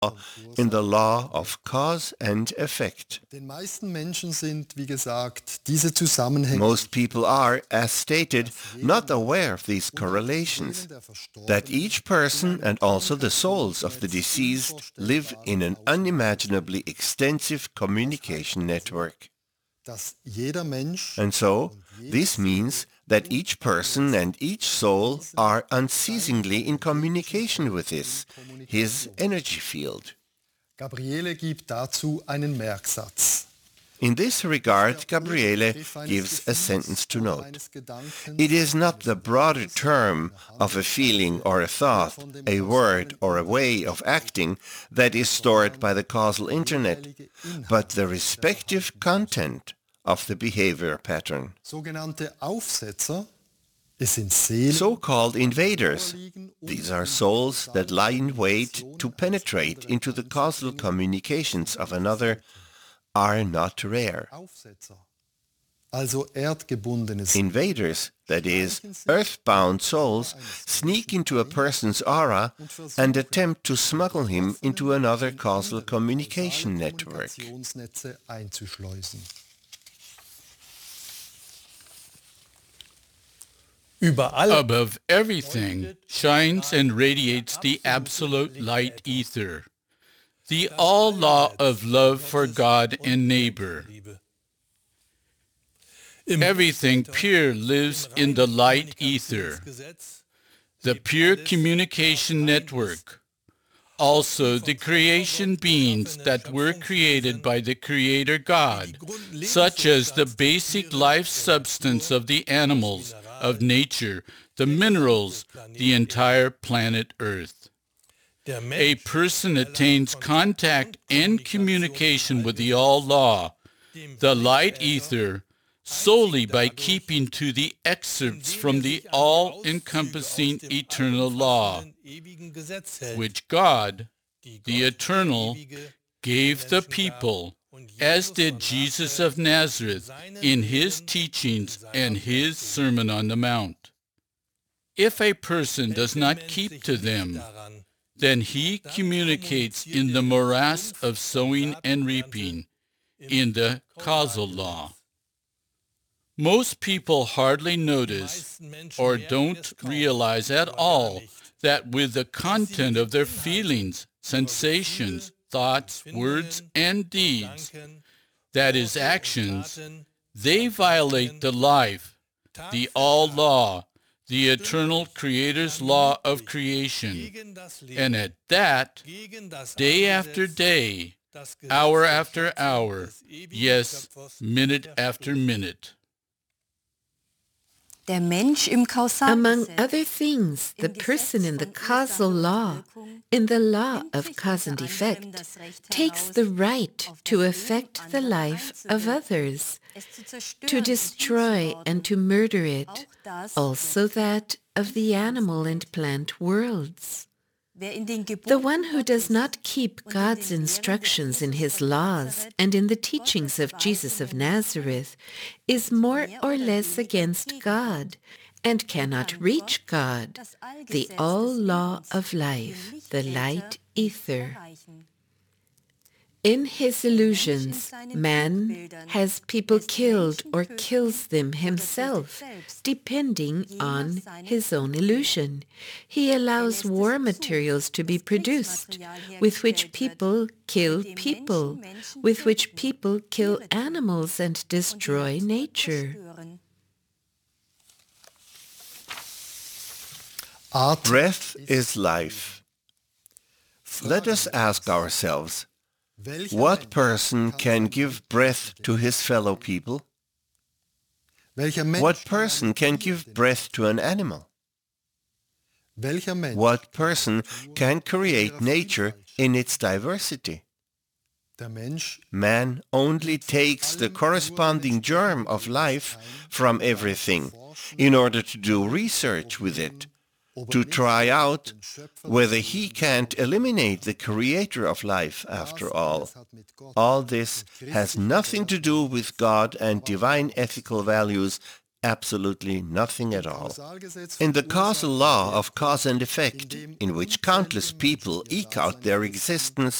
in the law of cause and effect. Den meisten Menschen sind, wie gesagt, diese Zusammenhänge Most people are, as stated, not aware of these correlations, that each person and also the souls of the deceased live in an unimaginably extensive communication network. dass jeder Mensch And so, this means that each person and each soul are unceasingly in communication with his energy field. Gabriele gibt dazu einen Merksatz. In this regard, Gabriele gives a sentence to note. It is not the broader term of a feeling or a thought, a word or a way of acting that is stored by the causal internet, but the respective content of the behavior pattern. Sogenannte Aufsetzer, es sind Seelen, So-called invaders, these are souls that lie in wait to penetrate into the causal communications of another, are not rare. Aufsetzer, also erdgebundene Seelen. Invaders, that is, earthbound souls, sneak into a person's aura and attempt to smuggle him into another causal communication network. Kommunikationsnetze einzuschleusen. Above everything shines and radiates the absolute light ether, the all law of love for God and neighbor. Everything pure lives in the light ether, the pure communication network. Also, the creation beings that were created by the Creator God, such as the basic life substance of the animals, of nature, the minerals, the entire planet Earth. A person attains contact and communication with the All-Law, the light ether, solely by keeping to the excerpts from the all-encompassing eternal law, which God, the Eternal, gave the people, as did Jesus of Nazareth in his teachings and his Sermon on the Mount. If a person does not keep to them, then he communicates in the morass of sowing and reaping, in the causal law. Most people hardly notice or don't realize at all that with the content of their feelings, sensations, thoughts, words, and deeds, that is, actions, they violate the life, the all-law, the eternal Creator's law of creation. And at that, day after day, hour after hour, yes, minute after minute. Among other things, the person in the causal law, in the law of cause and effect, takes the right to affect the life of others, to destroy and to murder it, also that of the animal and plant worlds. The one who does not keep God's instructions in his laws and in the teachings of Jesus of Nazareth is more or less against God and cannot reach God, the all-law of life, the light ether. In his illusions, man has people killed or kills them himself, depending on his own illusion. He allows war materials to be produced, with which people kill people, with which people kill animals and destroy nature. Breath is life. Let us ask ourselves, what person can give breath to his fellow people? What person can give breath to an animal? What person can create nature in its diversity? Man only takes the corresponding germ of life from everything in order to do research with it, to try out whether he can't eliminate the creator of life after all. All this has nothing to do with God and divine ethical values absolutely nothing at all. In the causal law of cause and effect, in which countless people eke out their existence